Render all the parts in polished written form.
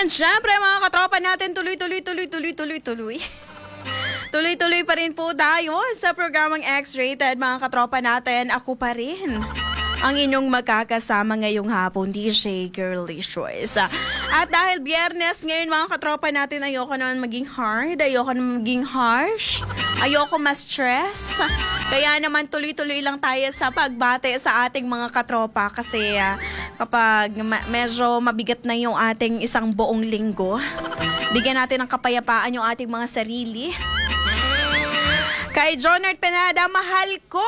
And syempre mga katropa natin, tuloy. Tuloy pa rin po tayo sa programang X-Rated mga katropa natin. Ako pa rin ang inyong magkakasama ngayong hapon, DJ Girly Choice. At dahil Biyernes ngayon mga katropa natin, ayoko naman maging hard, ayoko naman maging harsh, ayoko ma-stress. Kaya naman tuloy-tuloy lang tayo sa pagbate sa ating mga katropa kasi kapag medyo mabigat na yung ating isang buong linggo, bigyan natin ng kapayapaan yung ating mga sarili. Kay Jonard Peneda, mahal ko!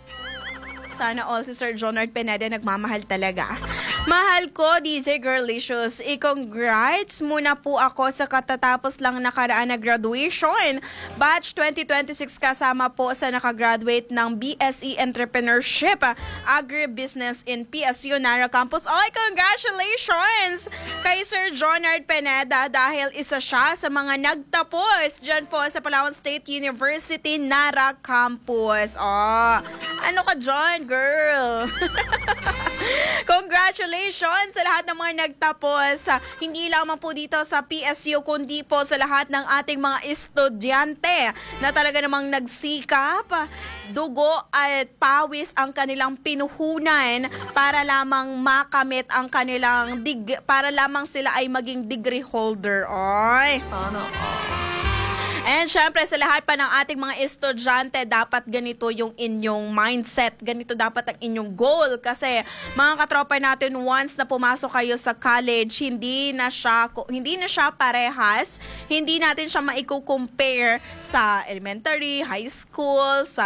Sana all si Sir Jonard Peneda nagmamahal talaga. Mahal ko, DJ Girlicious. I-congrats muna po ako sa katatapos lang nakaraan na graduation. Batch 2026 kasama po sa nakagraduate ng BSE Entrepreneurship, Agribusiness in PSU Nara Campus. Oy, congratulations kay Sir Jonard Peneda dahil isa siya sa mga nagtapos dyan po sa Palawan State University Nara Campus. Oh, ano ka dyan, girl? Congratulations sa lahat ng mga nagtapos. Hindi lamang po dito sa PSU kundi po sa lahat ng ating mga estudyante na talaga namang nagsikap, dugo at pawis ang kanilang pinuhunan para lamang makamit ang kanilang para lamang sila ay maging degree holder. Oy. Sana And syempre sa lahat pa ng ating mga estudyante, dapat ganito yung inyong mindset. Ganito dapat ang inyong goal. Kasi mga katropa natin, once na pumasok kayo sa college, hindi na siya parehas. Hindi natin siya maiko-compare sa elementary, high school, sa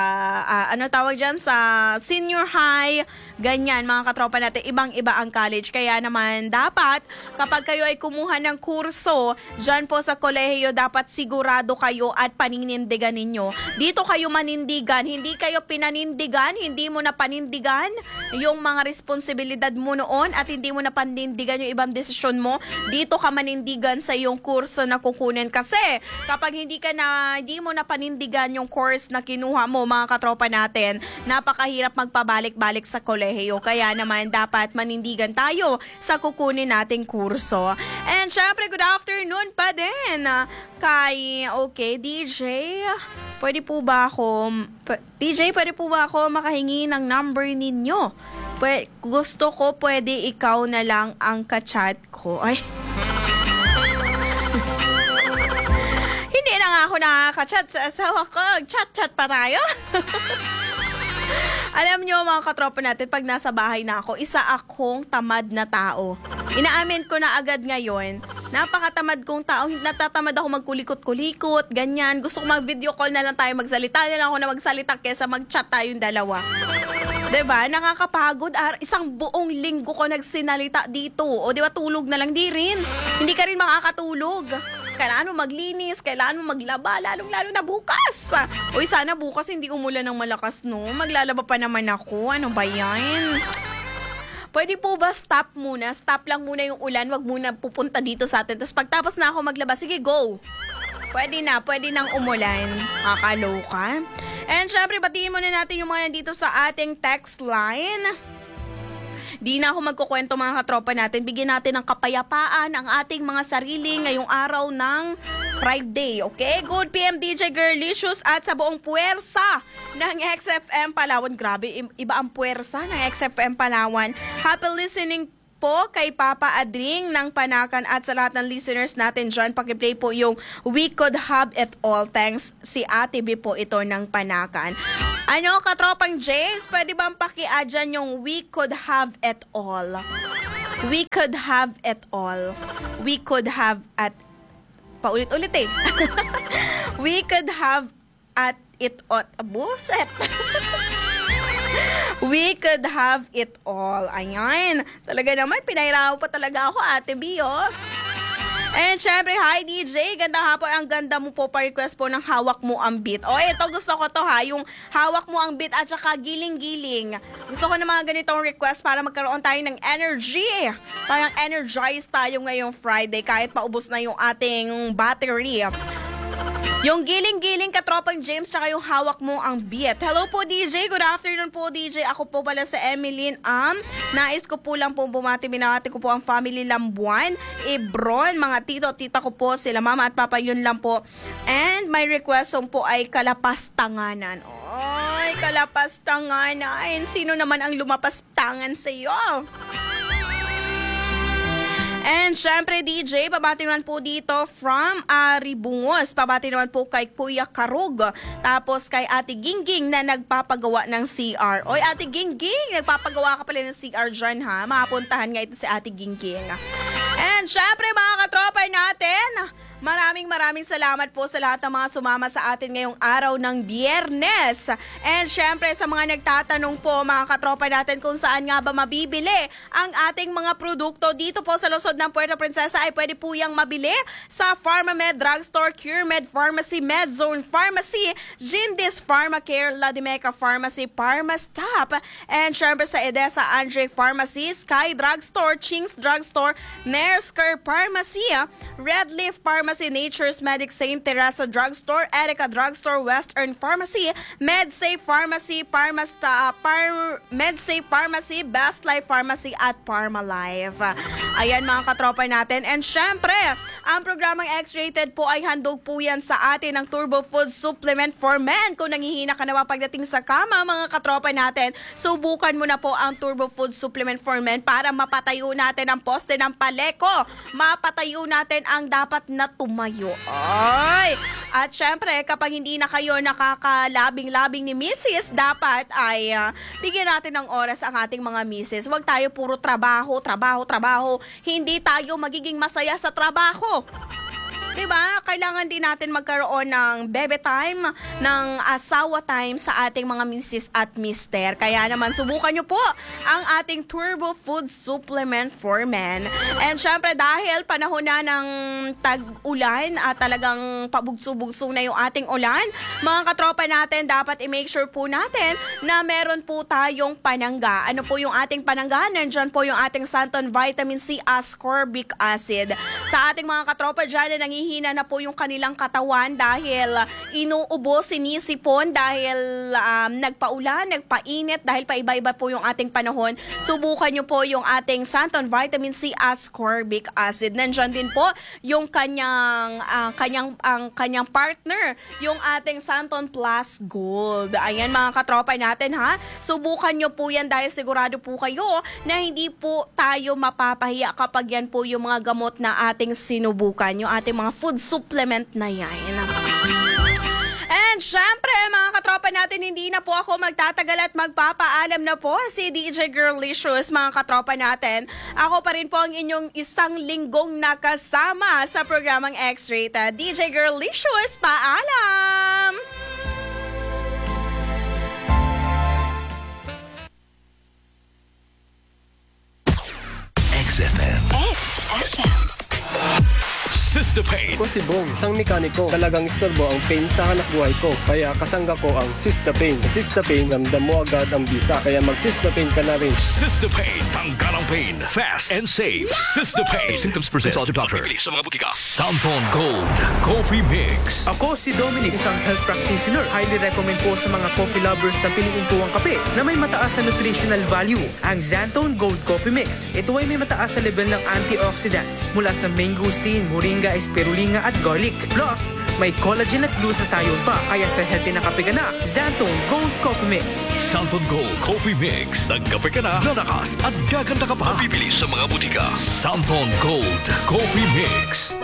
sa senior high. Ganyan mga katropa natin, ibang-iba ang college. Kaya naman dapat kapag kayo ay kumuha ng kurso, dyan po sa kolehiyo, dapat sigurado kayo at paninindigan ninyo. Dito kayo manindigan, hindi kayo pinanindigan, hindi mo na panindigan yung mga responsibilidad mo noon at hindi mo na panindigan yung ibang desisyon mo. Dito ka manindigan sa yung kurso na kukunin kasi kapag hindi mo na panindigan yung course na kinuha mo mga katropa natin, napakahirap magpabalik-balik sa kolehiyo. Kaya naman dapat manindigan tayo sa kukunin nating kurso. And syempre, good afternoon pa din kay DJ, pwede po ba ako makahingi ng number ninyo? Gusto ko pwede ikaw na lang ang ka-chat ko. Ay. Hindi na nga ako nakaka-chat sa asawa ko. Chat pa tayo. Alam nyo mga katropa natin, pag nasa bahay na ako, isa akong tamad na tao. Inaamin ko na agad ngayon, napakatamad kong tao. Natatamad ako magkulikot-kulikot, ganyan. Gusto ko mag-video call na lang tayo, magsalita na lang ako na magsalita kesa mag-chat tayong dalawa. Diba? Nakakapagod. Isang buong linggo ko nagsinalita dito. O diba, tulog na lang di rin. Hindi ka rin makakatulog. Kailangan mo maglinis, kailangan mo maglaba, lalong-lalo na bukas. Uy, sana bukas hindi umulan ng malakas, no? Maglalaba pa naman ako. Ano ba yan? Pwede po ba stop muna? Stop lang muna yung ulan. Wag muna pupunta dito sa atin. Tapos pagtapos na ako maglaba, sige, go. Pwede nang umulan. Kakaloka. And syempre, batiin muna natin yung mga nandito sa ating text line. Di na ako magkukwento mga katropa natin. Bigyan natin ng kapayapaan ang ating mga sarili ngayong araw ng Friday, okay? Good PM DJ Girlicious at sa buong puwersa ng XFM Palawan. Grabe, iba ang puwersa ng XFM Palawan. Happy listening po kay Papa Adring ng Panakan at sa lahat ng listeners natin dyan. Pakiplay po yung We Could Have It All. Thanks, si Ate B po ito ng Panakan. Ano, katropang James, pwede bang pakiadyan yung We Could Have It All? We could have it all. We could have at... Paulit-ulit eh. We could have at it all. Buset. We could have it all. Ayan. Talaga naman, pinahirapan pa talaga ako, Ate B, oh. And syempre, hi DJ, ganda hapon, ang ganda mo po, pa-request po ng hawak mo ang beat. O ito, gusto ko to ha, yung hawak mo ang beat at saka giling-giling. Gusto ko ng mga ganitong request para magkaroon tayo ng energy. Parang energized tayo ngayong Friday kahit paubos na yung ating battery. Yung giling-giling katropang James tsaka yung hawak mo ang beat. Hello po DJ, good afternoon po DJ. Ako po pala sa Emeline Nais ko po lang po bumati, binati ko po ang family Lambuan, Ibron, mga tito, tita ko po, sila mama at papa, yun lang po. And my request song po ay Kalapastanganan. Ay, Kalapastanganan. Sino naman ang lumapastangan sa iyo? And syempre DJ, pabati naman po dito from Aribungos. Pabati naman po kay Kuya Karug. Tapos kay Ate Gingging na nagpapagawa ng CR. Oy Ate Gingging, nagpapagawa ka pala ng CR dyan ha. Makapuntahan nga ito si Ate Gingging. And syempre mga katropa natin, maraming salamat po sa lahat ng mga sumama sa atin ngayong araw ng Biyernes. And syempre sa mga nagtatanong po mga katropa natin kung saan nga ba mabibili ang ating mga produkto dito po sa lungsod ng Puerto Princesa, ay pwede po yang mabili sa PharmaMed Drugstore, CureMed Pharmacy, MedZone Pharmacy, Gindis Pharmacare, Ladimeca Pharmacy, Pharmastop, and syempre sa EDESA Andre Pharmacy, Sky Drugstore, Ching's Drugstore, Nersker Pharmacy, Red Leaf Pharmacy, Nature's Medic, St. Teresa Drugstore, Erica Drugstore, Western Pharmacy, MedSafe Pharmacy, MedSafe Pharmacy, Best Life Pharmacy at Parmalife. Ayan mga katropa natin. And syempre, ang programang X-Rated po ay handog po yan sa atin ng Turbo Food Supplement for Men. Kung nangihina ka naman pagdating sa kama mga katropa natin, subukan mo na po ang Turbo Food Supplement for Men para mapatayo natin ang poste ng paleko. Mapatayo natin ang dapat na tumayo. Ay! At syempre, kapag hindi na kayo nakakalabing-labing ni Mrs., dapat ay bigyan natin ng oras ang ating mga Mrs. Huwag tayo puro trabaho. Hindi tayo magiging masaya sa trabaho. Diba? Kailangan din natin magkaroon ng bebe time, ng asawa time sa ating mga Mrs. at Mister. Kaya naman, subukan nyo po ang ating Turbo Food Supplement for Men. And syempre, dahil panahon na ng tag-ulan at talagang pabugso-bugso na yung ating ulan, mga katropa natin, dapat i-make sure po natin na meron po tayong panangga. Ano po yung ating panangga? Nandyan po yung ating Santon Vitamin C ascorbic acid. Sa ating mga katropa dyan na hina na po yung kanilang katawan dahil inuubo, sinisipon dahil nagpaulan, nagpainit dahil paiba-iba po yung ating panahon. Subukan nyo po yung ating Santon Vitamin C ascorbic acid. Nandyan din po yung kanyang partner, yung ating Santon Plus Gold. Ayan mga katropa natin ha. Subukan nyo po yan dahil sigurado po kayo na hindi po tayo mapapahiya kapag yan po yung mga gamot na ating sinubukan, yung ating mga food supplement na yan. And syempre, mga katropa natin, hindi na po ako magtatagal at magpapaalam na po si DJ Girlicious, mga katropa natin. Ako pa rin po ang inyong isang linggong nakasama sa programang X-Rated. DJ Girlicious, paalam! XFM. Sister Pain. Ako si Bong, isang mekaniko. Talagang istorbo ang pain sa hanap buhay ko. Kaya kasangga ko ang Sister Pain. Sa Sister Pain, ramdam mo agad ang bisa. Kaya mag-Sister Pain ka na rin. Sister Pain. Tanggal ang pain. Fast and safe. Sister Pain. If symptoms persist, consult your doctor. Sa mga butika. Santon Gold Coffee Mix. Ako si Dominic, isang health practitioner. Highly recommend po sa mga coffee lovers na piliin po ang kape na may mataas na nutritional value. Ang Santon Gold Coffee Mix. Ito ay may mataas sa level ng antioxidants mula sa mangosteen, moringa, spirulina at garlic. Plus, may collagen at glutathione pa. Kaya sa healthy na kape ka na, Santon Gold Coffee Mix. Santon Gold Coffee Mix. Nagkape ka na, lalakas at gaganda ka pa. Bibili sa mga butika. Santon Gold Coffee Mix.